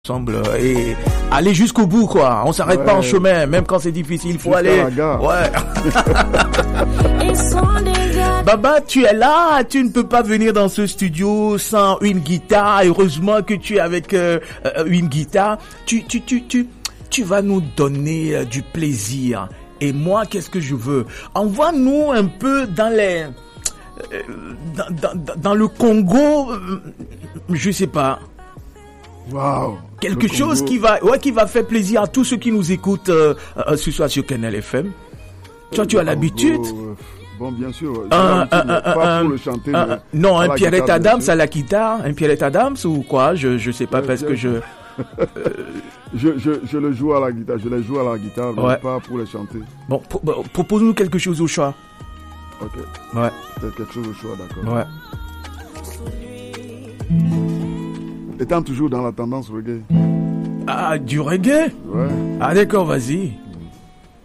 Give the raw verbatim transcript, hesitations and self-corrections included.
Ensemble et aller jusqu'au bout, quoi. On s'arrête ouais. pas en chemin, même quand c'est difficile, il faut aller. Ouais. Baba, tu es là, tu ne peux pas venir dans ce studio sans une guitare. Heureusement que tu es avec euh, une guitare. Tu, tu, tu, tu, tu vas nous donner euh, du plaisir. Et moi, qu'est-ce que je veux? Envoie-nous un peu dans les, euh, dans, dans, dans le Congo, euh, je sais pas. Wow, quelque chose qui va, ouais, qui va faire plaisir à tous ceux qui nous écoutent euh, euh, ce soir sur Canal F M. Toi, euh, tu as l'habitude. Euh, bon, bien sûr. Un, un, un, pas un, pour le chanter. Un, non, un Pierrette Adams à la guitare, un Pierrette Adams ou quoi? Je je sais pas ouais, parce que je, euh... je je je le joue à la guitare. Je le joue à la guitare, mais ouais. pas pour le chanter. Bon, pro- bon, propose-nous quelque chose au choix. Ok. Ouais. Peut-être quelque chose au choix, d'accord. Ouais. Étant toujours dans la tendance reggae. Ah, du reggae? Ouais. Ah, d'accord, vas-y.